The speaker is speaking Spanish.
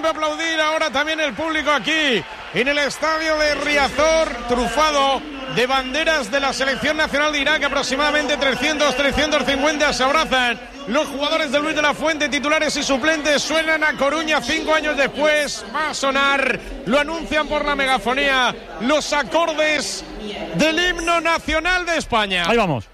rompe a aplaudir ahora también el público aquí en el estadio de Riazor, trufado de banderas de la selección nacional de Irak. Aproximadamente 350 se abrazan los jugadores de Luis de la Fuente, titulares y suplentes. Suenan a Coruña 5 años después. Va a sonar, lo anuncian por la megafonía, los acordes del himno nacional de España. Ahí vamos.